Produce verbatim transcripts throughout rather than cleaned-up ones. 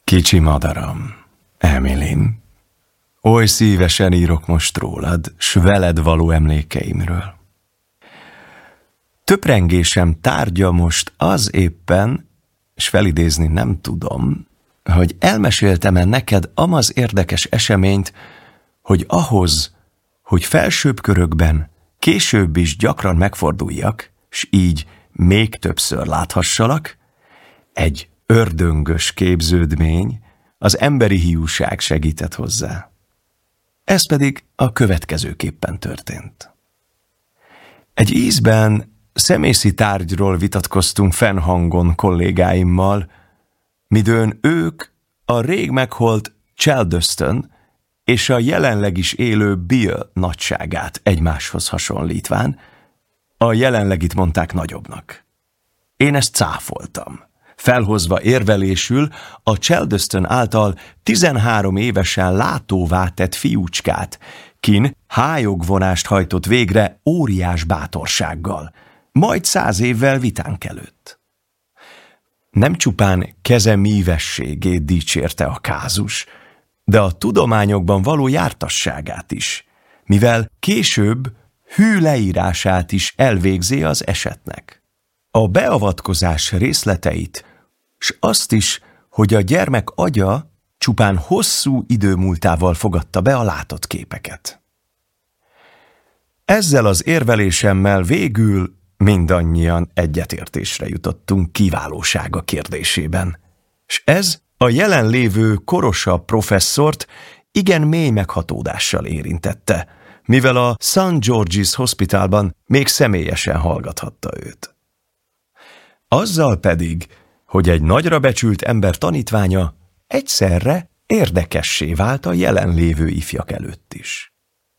Kicsi madaram, Emilyn, oly szívesen írok most rólad, s veled való emlékeimről. Töprengésem tárgya most az éppen, s felidézni nem tudom, hogy elmeséltem-e neked amaz érdekes eseményt, hogy ahhoz, hogy felsőbb körökben később is gyakran megforduljak, s így még többször láthassalak, egy ördöngös képződmény, az emberi hiúság segített hozzá. Ez pedig a következőképpen történt. Egy ízben szemészi tárgyról vitatkoztunk fennhangon kollégáimmal, midőn ők a rég meghalt Chelderston és a jelenleg is élő Bill nagyságát egymáshoz hasonlítván, a jelenlegit mondták nagyobbnak. Én ezt cáfoltam, felhozva érvelésül a Chelderston által tizenhárom évesen látóvá tett fiúcskát, kin hályogvonást hajtott végre óriás bátorsággal, majd száz évvel vitánk előtt. Nem csupán keze mívességét dicsérte a kázus, de a tudományokban való jártasságát is, mivel később hű leírását is elvégzi az esetnek. A beavatkozás részleteit, s azt is, hogy a gyermek agya csupán hosszú idő múltával fogadta be a látott képeket. Ezzel az érvelésemmel végül mindannyian egyetértésre jutottunk kiválósága kérdésében, s ez a jelenlévő korosabb professzort igen mély meghatódással érintette, mivel a Saint George's Hospitalban még személyesen hallgathatta őt. Azzal pedig, hogy egy nagyra becsült ember tanítványa egyszerre érdekessé vált a jelenlévő ifjak előtt is.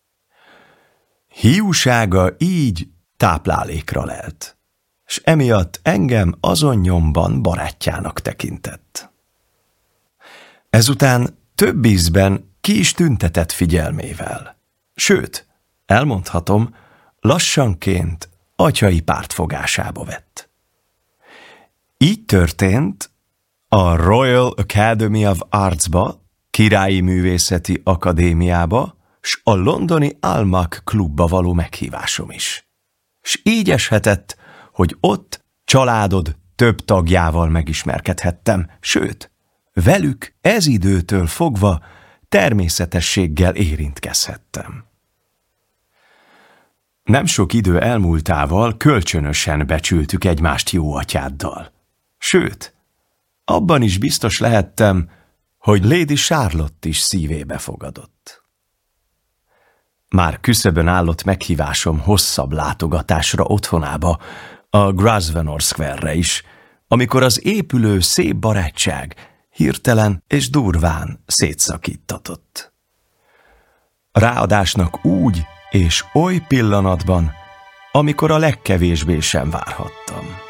Hiúsága így táplálékra lelt, s emiatt engem azon nyomban barátjának tekintett. Ezután több ízben ki is tüntetett figyelmével, sőt, elmondhatom, lassanként atyai pártfogásába vett. Így történt a Royal Academy of Arts-ba, Királyi Művészeti Akadémiába, s a londoni Almach klubba való meghívásom is. S így eshetett, hogy ott családod több tagjával megismerkedhettem, sőt, velük ez időtől fogva természetességgel érintkezhettem. Nem sok idő elmúltával kölcsönösen becsültük egymást jó atyáddal. Sőt, abban is biztos lehettem, hogy Lady Charlotte is szívébe fogadott. Már küszöbön állott meghívásom hosszabb látogatásra otthonába, a Grosvenor Square-re is, amikor az épülő szép barátság hirtelen és durván szétszakítatott. Ráadásnak úgy és oly pillanatban, amikor a legkevésbé sem várhattam.